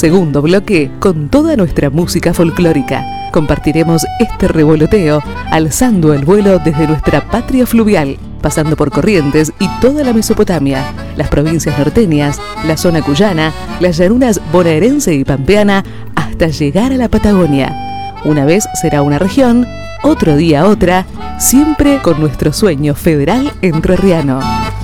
segundo bloque con toda nuestra música folclórica. Compartiremos este revoloteo, alzando el vuelo desde nuestra patria fluvial, pasando por Corrientes y toda la Mesopotamia, las provincias norteñas, la zona cuyana, las llanuras bonaerense y pampeana, hasta llegar a la Patagonia. Una vez será una región, otro día otra, siempre con nuestro sueño federal entrerriano.